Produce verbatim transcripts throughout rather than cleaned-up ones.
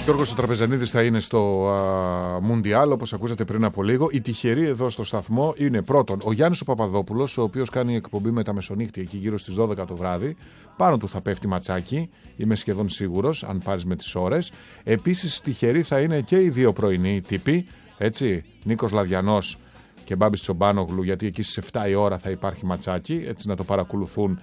Γιώργος ο Τραπεζανίδης θα είναι στο Μουντιάλ, όπως ακούσατε πριν από λίγο. Οι τυχεροί εδώ στο σταθμό είναι πρώτον ο Γιάννης ο Παπαδόπουλος, ο οποίος κάνει εκπομπή με τα μεσονύχτια εκεί γύρω στις δώδεκα το βράδυ. Πάνω του θα πέφτει ματσάκι, είμαι σχεδόν σίγουρος, αν πάρεις με τις ώρες. Επίσης τυχεροί θα είναι και οι δύο πρωινοί τύποι, έτσι, Νίκος Λαδιανός και Μπάμπης Τσομπάνογλου, γιατί εκεί στις επτά η ώρα θα υπάρχει ματσάκι, έτσι να το παρακολουθούν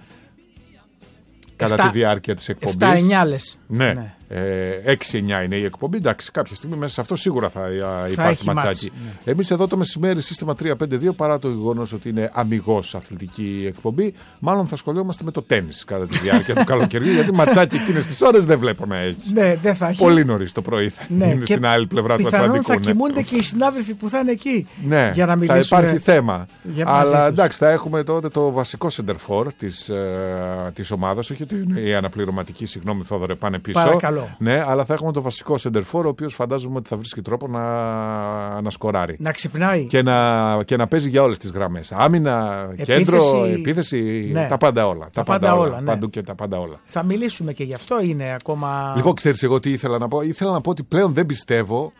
κατά τη διάρκεια της εκπομπής. επτά εννιά λες. Ναι, ναι. Ε, έξι εννιά είναι η εκπομπή. Εντάξει, κάποια στιγμή μέσα σε αυτό σίγουρα θα, θα υπάρχει ματσάκι. Ναι. Εμείς εδώ το μεσημέρι σύστημα τρία πέντε δύο, παρά το γεγονός ότι είναι αμιγώς αθλητική εκπομπή, μάλλον θα ασχολιόμαστε με το τένις κατά τη διάρκεια του καλοκαιριού, γιατί ματσάκι εκείνες τις ώρες δεν βλέπω να έχει. Ναι, δεν θα έχει. Πολύ νωρίς το πρωί θα ναι, είναι στην άλλη πλευρά του Ατλαντικού. Θα κοιμούνται και οι συνάδελφοι που θα είναι εκεί. Ναι, για να μιλήσουμε. θα υπάρχει θέμα. Αλλά τους. εντάξει, θα έχουμε τότε το βασικό σεντερφόρ της, ε, της ομάδας, όχι ότι είναι η αναπληρωματική, συγγνώμη Θόδωρε, πάνε πίσω. Παρακαλώ. Ναι, αλλά θα έχουμε το βασικό σεντερφόρ, ο οποίος φαντάζομαι ότι θα βρίσκει τρόπο να, να σκοράρει. Να ξυπνάει. Και να, και να παίζει για όλες τις γραμμές. Άμυνα, επίθεση, κέντρο, επίθεση, ναι. τα πάντα όλα. Τα, τα πάντα, πάντα όλα. όλα ναι. Παντού και τα πάντα όλα. Θα μιλήσουμε και γι' αυτό, είναι ακόμα. Λοιπόν, ξέρεις εγώ τι ήθελα να πω. Ήθελα να πω ότι πλέον δεν πιστεύω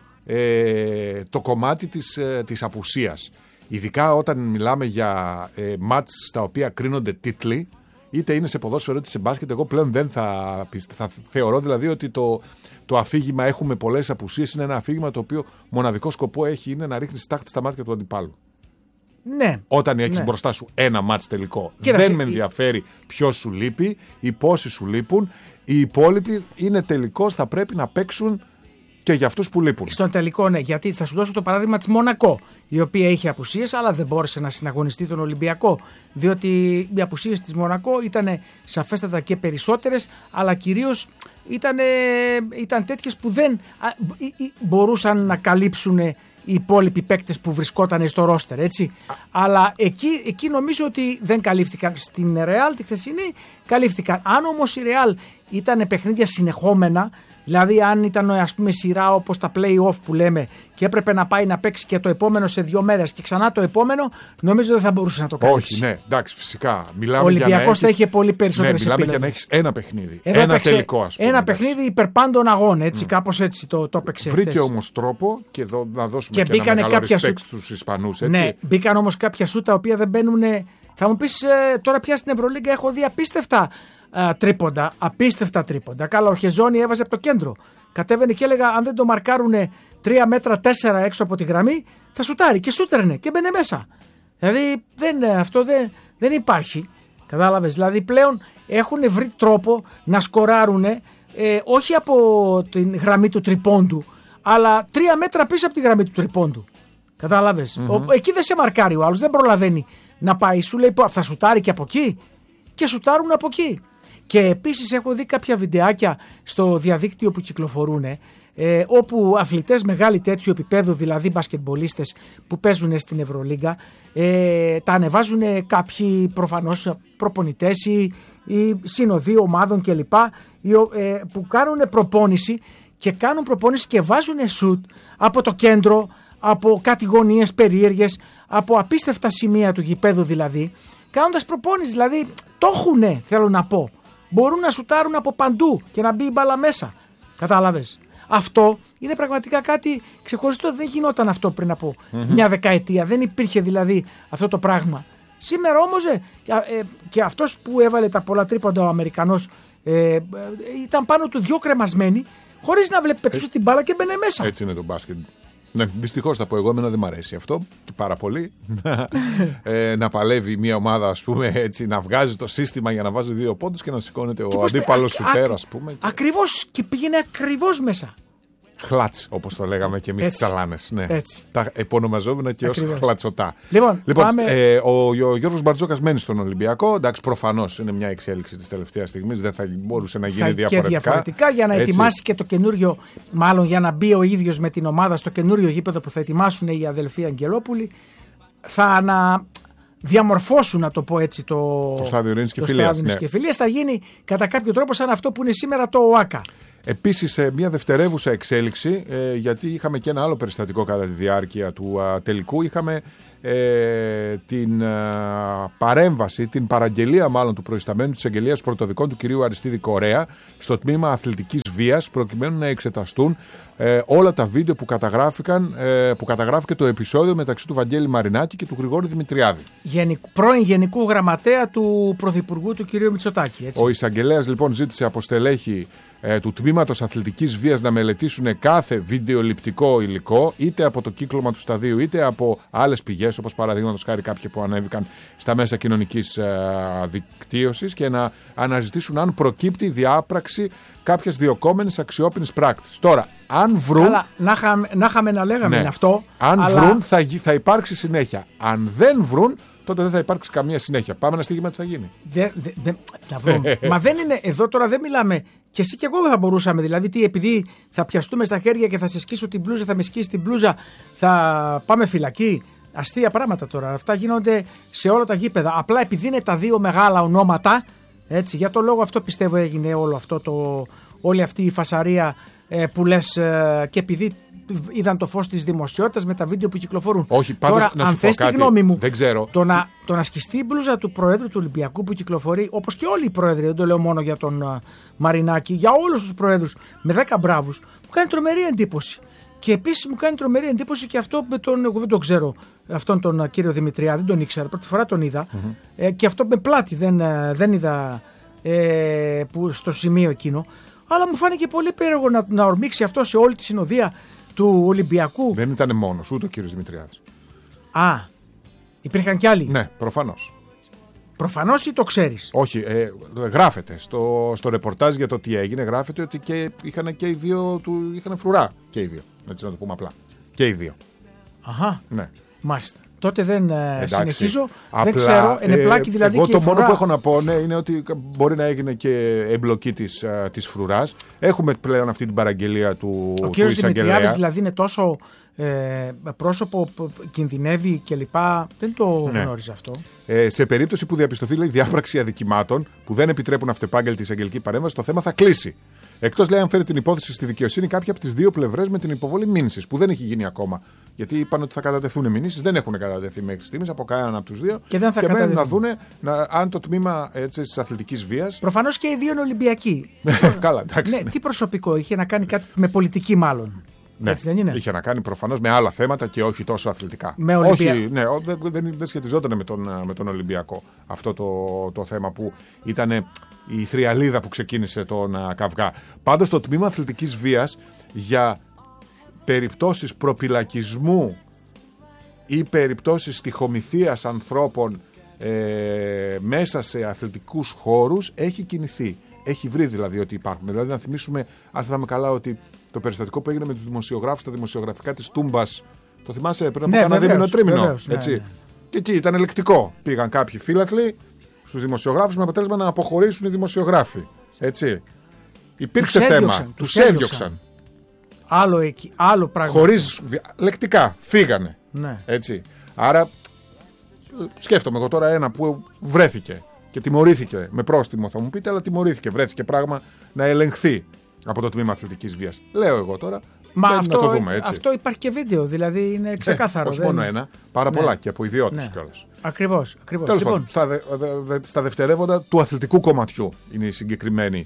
ε, το κομμάτι της, ε, της απουσίας. Ειδικά όταν μιλάμε για ε, μάτς στα οποία κρίνονται τίτλοι. Είτε είναι σε ποδόσφαιρο είτε σε μπάσκετ, εγώ πλέον δεν θα, θα θεωρώ δηλαδή ότι το, το αφήγημα έχουμε πολλές απουσίες είναι ένα αφήγημα το οποίο μοναδικό σκοπό έχει είναι να ρίχνεις τάχτη στα μάτια του αντιπάλου. Ναι. Όταν έχεις ναι. μπροστά σου ένα μάτς τελικό. Κοίταξε, δεν με ενδιαφέρει ποιος σου λείπει ή πόσοι σου λείπουν. Οι υπόλοιποι είναι τελικώς, θα πρέπει να παίξουν και για αυτούς που λείπουν. Στον τελικό, ναι, γιατί θα σου δώσω το παράδειγμα της Μονακό, η οποία είχε απουσίες, αλλά δεν μπόρεσε να συναγωνιστεί τον Ολυμπιακό. Διότι οι απουσίες της Μονακό ήταν σαφέστατα και περισσότερες, αλλά κυρίως ήταν, ήταν τέτοιες που δεν μπορούσαν να καλύψουν οι υπόλοιποι παίκτες που βρισκόταν στο ρόστερ, έτσι. Αλλά εκεί, εκεί νομίζω ότι δεν καλύφθηκαν. Στην Ρεάλ τη χθεσινή καλύφθηκαν. Αν όμως η Ρεάλ ήταν παιχνίδια συνεχόμενα, δηλαδή αν ήταν ας πούμε σειρά όπως τα play-off που λέμε και έπρεπε να πάει να παίξει και το επόμενο σε δύο μέρες και ξανά το επόμενο, νομίζω δεν θα μπορούσε να το κάνει. Όχι, ναι, εντάξει, φυσικά. Μιλάμε ο Ολυμπιακός θα έχεις... είχε πολύ περισσότερες ναι, επιλογές. Μιλάμε για να έχεις ένα παιχνίδι. Εδώ ένα παίξε, τελικό, ας πούμε. Ένα εντάξει. παιχνίδι υπερπάντων αγών, έτσι, mm. κάπως έτσι το, το έπαιξε. Βρήκε όμως τρόπο και εδώ να δώσουμε και, και ένα μεγάλο respect σου... στους Ισπανούς, έτσι. Ναι, μπήκαν όμως κάποια σου τα οποία δεν μπαίνουν. Θα μου πεις ε, τώρα πια στην Ευρωλίγκα έχω δει απίστευτα α, τρίποντα. Απίστευτα τρίποντα. Καλά, ο Χεζόνι έβαζε από το κέντρο. Κατέβαινε και έλεγα αν δεν το μαρκάρουνε τρία μέτρα τέσσερα έξω από τη γραμμή θα σουτάρει και σούτρενε και μπαινε μέσα. Δηλαδή δεν, αυτό δεν, δεν υπάρχει. Κατάλαβες, δηλαδή πλέον έχουν βρει τρόπο να σκοράρουν ε, όχι από τη γραμμή του τριπώντου αλλά τρία μέτρα πίσω από τη γραμμή του τριπώντου. Κατάλαβες, mm-hmm. ο, εκεί δεν σε μαρκάρει ο άλλος, δεν προλαβαίνει να πάει, σου λέει θα σουτάρει και από εκεί και σουτάρουν από εκεί. Και επίσης έχω δει κάποια βιντεάκια στο διαδίκτυο που κυκλοφορούν ε, όπου αθλητές μεγάλη τέτοιου επίπεδου, δηλαδή μπασκετμπολίστες που παίζουν στην Ευρωλίγκα, ε, τα ανεβάζουν κάποιοι προφανώς προπονητές ή, ή συνοδοί ομάδων κλπ. Ε, που κάνουν προπόνηση και κάνουν προπόνηση και βάζουν σουτ από το κέντρο, από κάτι γωνίες περίεργες, από απίστευτα σημεία του γηπέδου δηλαδή, κάνοντας προπόνηση, δηλαδή το έχουνε, θέλω να πω. Μπορούν να σουτάρουν από παντού και να μπει η μπάλα μέσα. Κατάλαβες. Αυτό είναι πραγματικά κάτι ξεχωριστό. Δεν γινόταν αυτό πριν από mm-hmm. μια δεκαετία. Δεν υπήρχε δηλαδή αυτό το πράγμα. Σήμερα όμως ε, ε, και αυτός που έβαλε τα πολλά τρίποντα ο Αμερικανός ε, ε, ήταν πάνω του δυο κρεμασμένοι χωρίς να βλέπει πετούσε την μπάλα και μπαινε μέσα. Έτσι είναι το μπάσκετ. Ναι, δυστυχώς θα πω εγώ, εμένα δεν μ' αρέσει αυτό και πάρα πολύ ε, να παλεύει μια ομάδα, ας πούμε, έτσι, να βγάζει το σύστημα για να βάζει δύο πόντους και να σηκώνεται ο αντίπαλος σουτέρ, ας πούμε. Ακριβώς, και πήγαινε ακριβώς μέσα. Χλάτς, όπως το λέγαμε και εμείς στις Αλάνες. Ναι. Έτσι. Τα επωνομαζόμενα και ως χλατσοτά. Λοιπόν, λοιπόν πάμε... ε, ο, ο Γιώργος Μπαρτζόκας μένει στον Ολυμπιακό. Εντάξει, προφανώς είναι μια εξέλιξη της τελευταίας στιγμής. Δεν θα μπορούσε να γίνει θα διαφορετικά. Και διαφορετικά για να Έτσι. ετοιμάσει και το καινούριο, μάλλον για να μπει ο ίδιος με την ομάδα στο καινούριο γήπεδο που θα ετοιμάσουν οι αδελφοί Αγγελόπουλοι. Θα ανα... διαμορφώσουν, να το πω έτσι, το, το στάδιο Ειρήνης και Φιλίας. Ναι. Θα γίνει κατά κάποιο τρόπο σαν αυτό που είναι σήμερα το ΟΑΚΑ. Επίσης, ε, μια δευτερεύουσα εξέλιξη, ε, γιατί είχαμε και ένα άλλο περιστατικό κατά τη διάρκεια του α, τελικού. Είχαμε ε, την α, παρέμβαση, την παραγγελία μάλλον του προϊσταμένου της εγγελίας πρωτοδικών του κυρίου Αριστίδη Κορέα στο τμήμα αθλητικής βίας, προκειμένου να εξεταστούν ε, όλα τα βίντεο που καταγράφηκαν, ε, που καταγράφηκε το επεισόδιο μεταξύ του Βαγγέλη Μαρινάκη και του Γρηγόρη Δημητριάδη. Γενικ, πρώην Γενικού Γραμματέα του Πρωθυπουργού του κυρίου Μητσοτάκη. Έτσι. Ο εισαγγελέας λοιπόν ζήτησε από στελέχη ε, του τμήματος αθλητικής βίας να μελετήσουν κάθε βιντεοληπτικό υλικό, είτε από το κύκλωμα του σταδίου, είτε από άλλες πηγές, όπως παραδείγματος χάρη κάποιοι που ανέβηκαν στα μέσα κοινωνικής ε, δικτύωσης, και να αναζητήσουν αν προκύπτει διάπραξη κάποιες διωκόμενης αξιόπινης πράκτης. Τώρα, αν βρουν. Καλά, να, είχαμε, να είχαμε να λέγαμε ναι, είναι αυτό. Αν αλλά... βρουν, θα, θα υπάρξει συνέχεια. Αν δεν βρουν, τότε δεν θα υπάρξει καμία συνέχεια. Πάμε ένα στοίχημα τι θα γίνει. Δε, δε, δε, να βρούμε. Μα δεν είναι. Εδώ τώρα δεν μιλάμε. Και εσύ και εγώ δεν θα μπορούσαμε. Δηλαδή, τι, επειδή θα πιαστούμε στα χέρια και θα σε σκίσω την μπλούζα, θα με σκίσει την μπλούζα, θα πάμε φυλακή. Αστεία πράγματα τώρα. Αυτά γίνονται σε όλα τα γήπεδα. Απλά επειδή είναι τα δύο μεγάλα ονόματα. Έτσι, για το λόγο αυτό πιστεύω έγινε όλο αυτό το, όλη αυτή η φασαρία ε, που λες ε, και επειδή είδαν το φως της δημοσιότητας με τα βίντεο που κυκλοφορούν. Όχι, πάντως, τώρα, να αν σου θες πω τη κάτι, γνώμη μου, δεν ξέρω. Το να, το να σκιστεί η μπλούζα του Προέδρου του Ολυμπιακού που κυκλοφορεί, όπως και όλοι οι πρόεδροι, δεν το λέω μόνο για τον uh, Μαρινάκη, για όλους τους πρόεδρους με δέκα μπράβους, μου κάνει τρομερή εντύπωση. Και επίσης μου κάνει τρομερή εντύπωση και αυτό με τον, εγώ δεν τον ξέρω, αυτόν τον uh, κύριο Δημητριά, δεν τον ήξερα, πρώτη φορά τον είδα. Mm-hmm. Ε, και αυτό με πλάτη δεν, uh, δεν είδα ε, που, στο σημείο εκείνο. Αλλά μου φάνηκε πολύ περίεργο να, να ορμήξει αυτό σε όλη τη συνοδεία του Ολυμπιακού. Δεν ήταν μόνος, ούτε ο κύριος Δημητριάδης. Α, υπήρχαν κι άλλοι. Ναι, προφανώς. Προφανώς ή το ξέρεις? Όχι, ε, γράφεται στο, στο ρεπορτάζ για το τι έγινε, γράφεται ότι και είχαν και οι δύο του, είχαν φρουρά και οι δύο, έτσι να το πούμε απλά. Και οι δύο. Αχα, ναι. Μάλιστα. Τότε δεν εντάξει, συνεχίζω, απλά, δεν ξέρω, είναι πλάκι δηλαδή εγώ και το η φρουρά. μόνο που έχω να πω ναι, είναι ότι μπορεί να έγινε και εμπλοκή της, uh, της φρουράς. Έχουμε πλέον αυτή την παραγγελία του, ο του κύριος εισαγγελέα. Δημητριάδης δηλαδή είναι τόσο ε, πρόσωπο που κινδυνεύει κλπ. Δεν το ναι. γνώριζα αυτό. Ε, σε περίπτωση που διαπιστωθεί λέει, διάπραξη αδικημάτων που δεν επιτρέπουν αυτεπάγγελτη εισαγγελική παρέμβαση, το θέμα θα κλείσει. Εκτός λέει αν φέρει την υπόθεση στη δικαιοσύνη κάποια από τις δύο πλευρές με την υποβολή μήνυσης, που δεν έχει γίνει ακόμα. Γιατί είπαν ότι θα κατατεθούν μηνύσεις, δεν έχουν κατατεθεί μέχρι στιγμής από κανέναν από τους δύο. Και δεν θα και μένουν να δούνε να, αν το τμήμα της αθλητικής βίας. Προφανώς και οι δύο είναι Ολυμπιακοί. Καλά, εντάξει. Ναι, τι προσωπικό, είχε να κάνει κάτι με πολιτική μάλλον. Ναι, έτσι δεν είναι? Είχε να κάνει προφανώς με άλλα θέματα και όχι τόσο αθλητικά. Με Ολυμπια... Όχι, ναι, δεν, δεν, δεν σχετιζόταν με τον, με τον Ολυμπιακό αυτό το, το θέμα που ήταν η θριαλίδα που ξεκίνησε τον uh, καυγά. Πάντως το τμήμα αθλητικής βίας για περιπτώσεις προπυλακισμού ή περιπτώσεις στοιχομηθείας ανθρώπων ε, μέσα σε αθλητικούς χώρους έχει κινηθεί. Έχει βρει δηλαδή ότι υπάρχουν. Δηλαδή να θυμίσουμε, αν θυμάμαι καλά, ότι το περιστατικό που έγινε με τους δημοσιογράφους, τα δημοσιογραφικά της Τούμπας, το θυμάσαι πριν από ναι, κάνα δίμηνο τρίμηνο. Βεβαίως, έτσι. Ναι, ναι. Και εκεί ήταν ελεκτικό. Πήγαν κάποιοι φύλαθλοι στους δημοσιογράφους με αποτέλεσμα να αποχωρήσουν οι δημοσιογράφοι. Έτσι. Υπήρξε τους θέμα. Έδιωξαν, τους έδιωξαν. έδιωξαν. Άλλο, εκεί, άλλο πράγμα. Χωρίς λεκτικά. Φύγανε. Ναι. Έτσι. Άρα σκέφτομαι εγώ τώρα ένα που βρέθηκε και τιμωρήθηκε με πρόστιμο, θα μου πείτε, αλλά τιμωρήθηκε. Βρέθηκε πράγμα να ελεγχθεί από το τμήμα αθλητικής βίας. Λέω εγώ τώρα. Μα αυτό, να το δούμε, έτσι. αυτό υπάρχει και βίντεο, δηλαδή είναι ξεκάθαρο. Ε, όχι δεν... μόνο ένα, πάρα πολλά ναι. και από ιδιώτες ναι. κιόλας. Ακριβώς. ακριβώς. Τέλος λοιπόν. πάντων, στα, δε, δε, στα δευτερεύοντα του αθλητικού κομματιού είναι η συγκεκριμένη.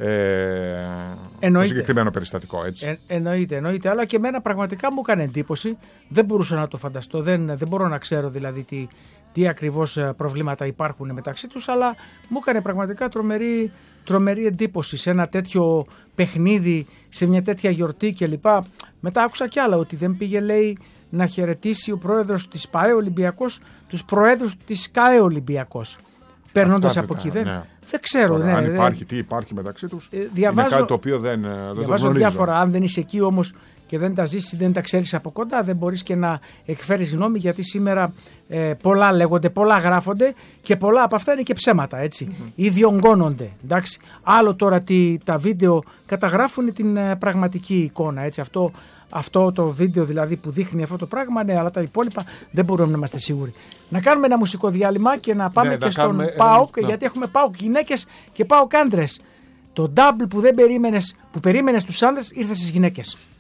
Ε, το συγκεκριμένο περιστατικό, έτσι. Ε, εννοείται, εννοείται. Αλλά και εμένα πραγματικά μου έκανε εντύπωση. Δεν μπορούσα να το φανταστώ. Δεν, δεν μπορώ να ξέρω δηλαδή τι, τι ακριβώς προβλήματα υπάρχουν μεταξύ τους. Αλλά μου έκανε πραγματικά τρομερή, τρομερή εντύπωση σε ένα τέτοιο παιχνίδι, σε μια τέτοια γιορτή κλπ. Μετά άκουσα κι άλλα ότι δεν πήγε, λέει, να χαιρετήσει ο πρόεδρος της ΠΑΕ Ολυμπιακός τους προέδρους της ΚΑΕ Ολυμπιακός. Παίρνοντας από εκεί. Δεν, ναι. δεν ξέρω. Τώρα, ναι, αν δεν... υπάρχει, τι υπάρχει μεταξύ τους, ε, διαβάζω, είναι κάτι το οποίο δεν, δεν το γνωρίζω. Διάφορα. Αν δεν είσαι εκεί όμως και δεν τα ζήσεις, δεν τα ξέρεις από κοντά, δεν μπορείς και να εκφέρεις γνώμη, γιατί σήμερα ε, πολλά λέγονται, πολλά γράφονται και πολλά από αυτά είναι και ψέματα, έτσι. Mm-hmm. Ή διονγκώνονται, εντάξει. Άλλο τώρα τι, τα βίντεο καταγράφουν την ε, πραγματική εικόνα, έτσι. Αυτό, αυτό το βίντεο δηλαδή που δείχνει αυτό το πράγμα, ναι, αλλά τα υπόλοιπα δεν μπορούμε να είμαστε σίγουροι. Να κάνουμε ένα μουσικό διάλειμμα και να πάμε ναι, και στον κάνουμε, ΠΑΟΚ, ε, γιατί έχουμε ΠΑΟΚ γυναίκες και ΠΑΟΚ άντρες. Το double που δεν περίμενες, που περίμενες στους άντρες ήρθε στις γυναίκες.